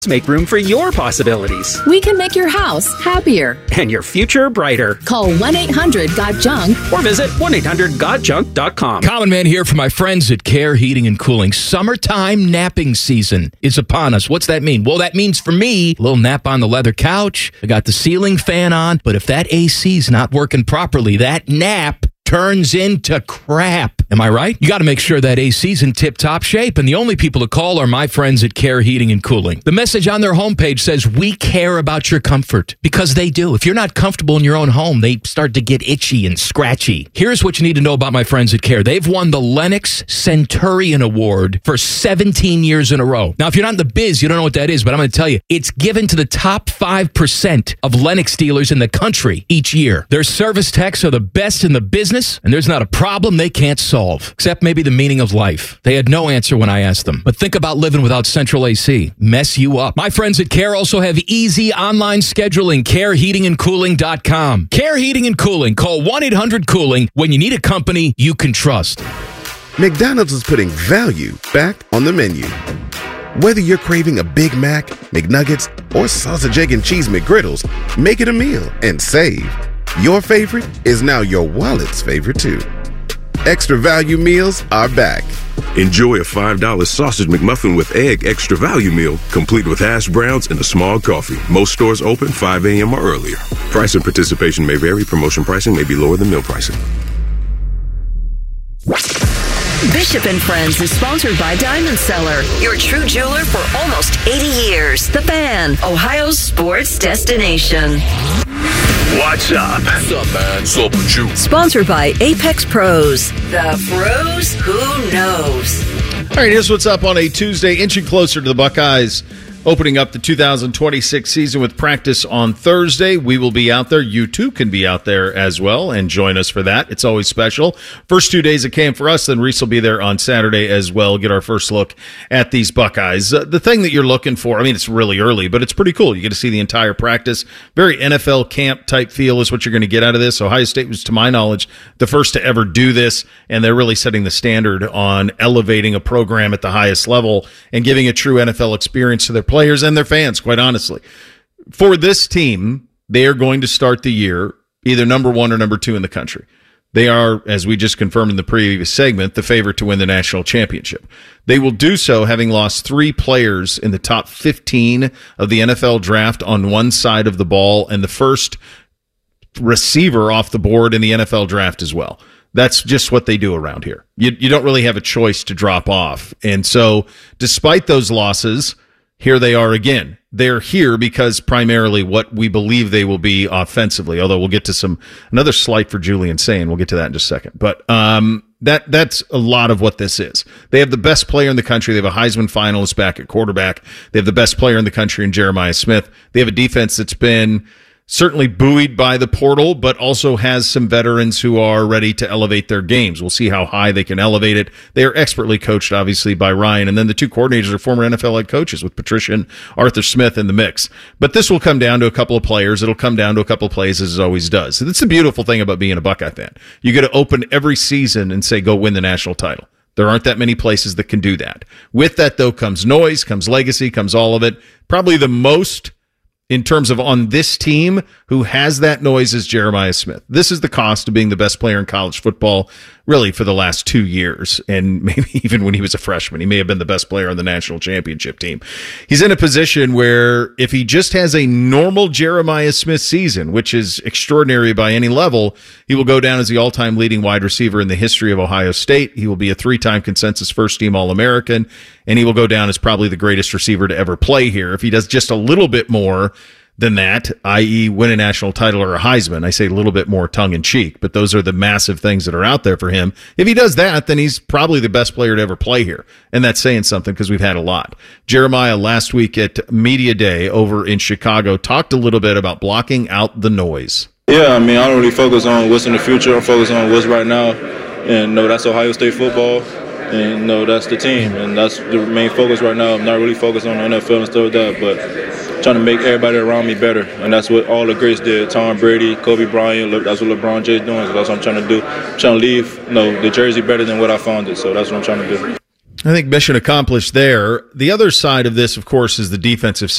Make room for your possibilities. We can make your house happier. And your future brighter. Call 1-800-GOT-JUNK or visit 1-800-GOT-JUNK.com. Common Man here for my friends at Care Heating and Cooling. Summertime napping season is upon us. What's that mean? Well, that means for me, a little nap on the leather couch. I got the ceiling fan on, but if that AC's not working properly, that nap turns into crap. Am I right? You got to make sure that AC's in tip-top shape, and the only people to call are my friends at Care Heating and Cooling. The message on their homepage says, we care about your comfort, because they do. If you're not comfortable in your own home, they start to get itchy and scratchy. Here's what you need to know about my friends at Care. They've won the Lennox Centurion Award for 17 years in a row. Now, if you're not in the biz, you don't know what that is, but I'm going to tell you, it's given to the top 5% of Lennox dealers in the country each year. Their service techs are the best in the business, and there's not a problem they can't solve, except maybe the meaning of life. They had no answer when I asked them. But think about living without central AC. Mess you up. My friends at Care also have easy online scheduling. CareHeatingandCooling.com. Care Heating and Cooling. Call 1-800-COOLING when you need a company you can trust. McDonald's is putting value back on the menu. Whether you're craving a Big Mac, McNuggets, or sausage, egg, and cheese McGriddles, make it a meal and save. Your favorite is now your wallet's favorite too. Extra value meals are back. Enjoy a $5 sausage McMuffin with egg extra value meal, complete with hash browns and a small coffee. Most stores open 5 a.m. or earlier. Price and participation may vary. Promotion pricing may be lower than meal pricing. Bishop and Friends is sponsored by Diamond Seller, your true jeweler for almost 80 years. The Fan, Ohio's sports destination. What's up? What's up, man? What's up with you? Sponsored by Apex Pros. The pros who knows. All right, here's what's up on a Tuesday, inching closer to the Buckeyes opening up the 2026 season with practice on Thursday. We will be out there. You too can be out there as well and join us for that. It's always special. First 2 days of camp for us, then Reese will be there on Saturday as well. Get our first look at these Buckeyes. The thing that you're looking for, I mean, it's really early, but it's pretty cool. You get to see the entire practice. Very NFL camp type feel is what you're going to get out of this. Ohio State was, to my knowledge, the first to ever do this, and they're really setting the standard on elevating a program at the highest level and giving a true NFL experience to their players and their fans, quite honestly. For this team, they are going to start the year either number 1 or number 2 in the country. They are, as we just confirmed in the previous segment, the favorite to win the national championship. They will do so having lost 3 players in the top 15 of the NFL draft on one side of the ball and the first receiver off the board in the NFL draft as well. That's just what they do around here. You don't really have a choice to drop off. And so despite those losses, here they are again. They're here because primarily what we believe they will be offensively, although we'll get to another slight for Julian Sayin. We'll get to that in just a second. But that's a lot of what this is. They have the best player in the country. They have a Heisman finalist back at quarterback. They have the best player in the country in Jeremiah Smith. They have a defense that's been certainly buoyed by the portal, but also has some veterans who are ready to elevate their games. We'll see how high they can elevate it. They are expertly coached, obviously, by Ryan. And then the 2 coordinators are former NFL head coaches with Patricia and Arthur Smith in the mix. But this will come down to a couple of players. It'll come down to a couple of plays, as it always does. That's the beautiful thing about being a Buckeye fan. You get to open every season and say, go win the national title. There aren't that many places that can do that. With that, though, comes noise, comes legacy, comes all of it. Probably the most in terms of on this team who has that noise is Jeremiah Smith. This is the cost of being the best player in college football, really, for the last 2 years. And maybe even when he was a freshman, he may have been the best player on the national championship team. He's in a position where if he just has a normal Jeremiah Smith season, which is extraordinary by any level, he will go down as the all-time leading wide receiver in the history of Ohio State. He will be a 3-time consensus first-team All-American, and he will go down as probably the greatest receiver to ever play here. If he does just a little bit more than that, i.e. win a national title or a Heisman. I say a little bit more tongue-in-cheek, but those are the massive things that are out there for him. If he does that, then he's probably the best player to ever play here, and that's saying something because we've had a lot. Jeremiah last week at Media Day over in Chicago talked a little bit about blocking out the noise. Yeah, I mean, I don't really focus on what's in the future. I focus on what's right now, and that's Ohio State football. And that's the team, and that's the main focus right now. I'm not really focused on the NFL and stuff like that, but trying to make everybody around me better, and that's what all the greats did. Tom Brady, Kobe Bryant, that's what LeBron James doing, so that's what I'm trying to do. I'm trying to leave the jersey better than what I found it, so that's what I'm trying to do. I think mission accomplished there. The other side of this, of course, is the defensive